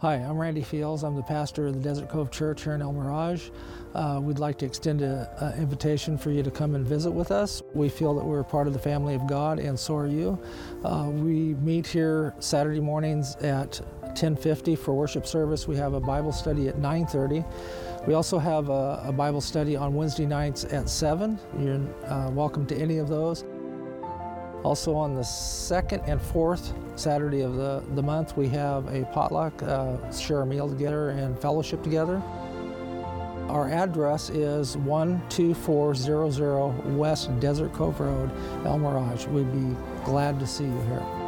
Hi, I'm Randy Fields. I'm the pastor of the Desert Cove Church here in El Mirage. We'd like to extend an invitation for you to come and visit with us. We feel that we're part of the family of God, and so are you. We meet here Saturday mornings at 10:50 for worship service. We have a Bible study at 9:30. We also have a Bible study on Wednesday nights at 7. You're welcome to any of those. Also on the second and fourth Saturday of the month, we have a potluck, share a meal together and fellowship together. Our address is 12400 West Desert Cove Road, El Mirage. We'd be glad to see you here.